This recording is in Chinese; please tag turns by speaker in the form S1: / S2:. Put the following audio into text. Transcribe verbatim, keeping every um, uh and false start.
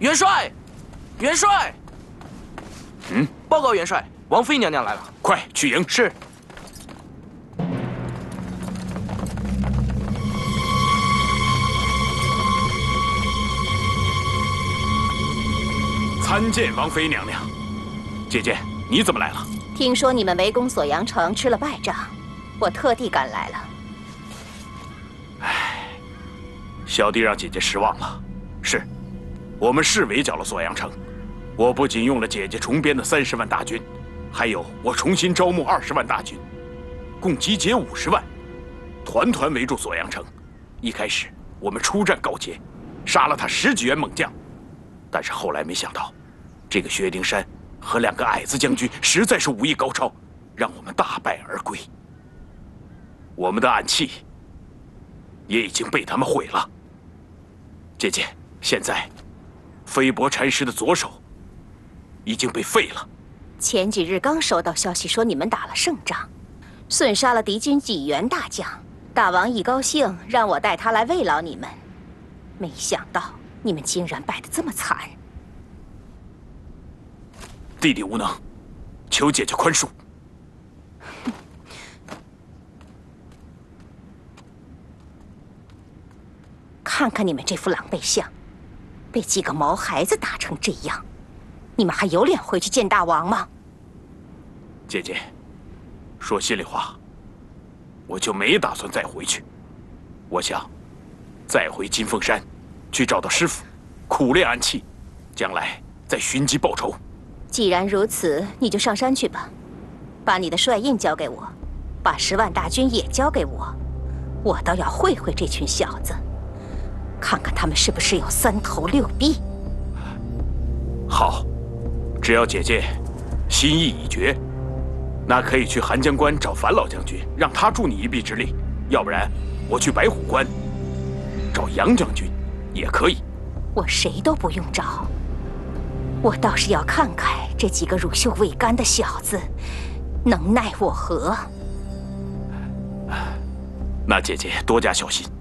S1: 元帅，元帅，
S2: 嗯，
S1: 报告元帅，王妃娘娘来了，
S2: 快去迎。
S1: 是。
S2: 参见王妃娘娘。姐姐，你怎么来了？
S3: 听说你们围攻锁阳城吃了败仗，我特地赶来了。
S2: 唉，小弟让姐姐失望了。是，我们是围剿了锁阳城。我不仅用了姐姐重编的三十万大军，还有我重新招募二十万大军，共集结五十万，团团围住锁阳城。一开始我们出战高阶，杀了他十几员猛将，但是后来没想到，这个薛丁山和两个矮子将军实在是武艺高超，让我们大败而归。我们的暗器也已经被他们毁了。姐姐，现在飞伯禅师的左手已经被废了。
S3: 前几日刚收到消息说你们打了胜仗，损杀了敌军几员大将。大王一高兴，让我带他来慰劳你们。没想到你们竟然败得这么惨。
S2: 弟弟无能，求姐姐宽恕。
S3: 看看你们这副狼狈相，被几个毛孩子打成这样，你们还有脸回去见大王吗？
S2: 姐姐，说心里话，我就没打算再回去。我想再回金凤山，去找到师傅，苦练暗器，将来再寻机报仇。
S3: 既然如此，你就上山去吧，把你的帅印交给我，把十万大军也交给我，我倒要会会这群小子，看看他们是不是有三头六臂。
S2: 好，只要姐姐心意已决，那可以去寒江关找樊老将军，让他助你一臂之力；要不然，我去白虎关找杨将军也可以。
S3: 我谁都不用找，我倒是要看看这几个乳臭未干的小子能奈我何。
S2: 那姐姐多加小心。